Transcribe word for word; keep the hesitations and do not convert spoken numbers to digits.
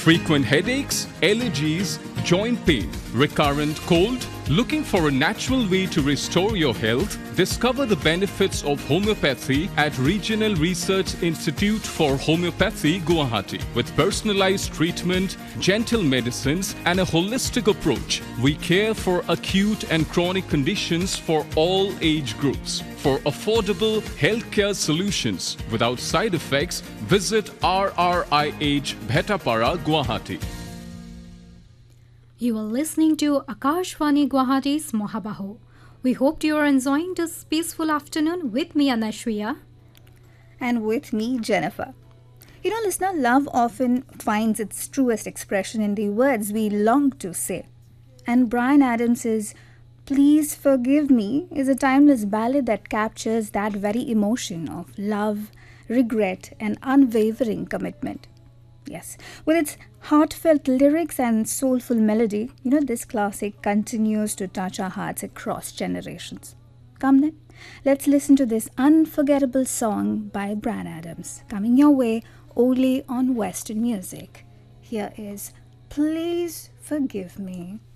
Frequent headaches, allergies, joint pain, recurrent cold? Looking for a natural way to restore your health? Discover the benefits of homeopathy at Regional Research Institute for Homeopathy, Guwahati. With personalized treatment, gentle medicines, and a holistic approach, we care for acute and chronic conditions for all age groups. For affordable healthcare solutions without side effects, visit R R I H Bhetapara, Guwahati. You are listening to Akashvani Guwahati's Mohabaho. We hope you are enjoying this peaceful afternoon with me, Anashriya. And with me, Jennifer. You know, listener, love often finds its truest expression in the words we long to say. And Bryan Adams' Please Forgive Me is a timeless ballad that captures that very emotion of love, regret, and unwavering commitment. Yes, with its heartfelt lyrics and soulful melody, you know, this classic continues to touch our hearts across generations. Come then, let's listen to this unforgettable song by Bryan Adams, coming your way only on Western Music. Here is Please Forgive Me.